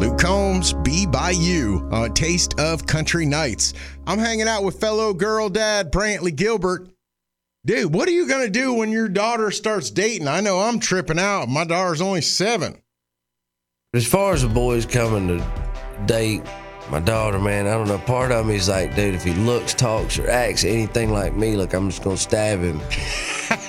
Luke Combs, Be By You on Taste of Country Nights. I'm hanging out with fellow girl dad Brantley Gilbert. Dude, what are you going to do when your daughter starts dating? I know I'm tripping out. My daughter's only 7. As far as the boys coming to date my daughter, man, I don't know. Part of me is like, dude, if he looks, talks, or acts anything like me, like I'm just going to stab him.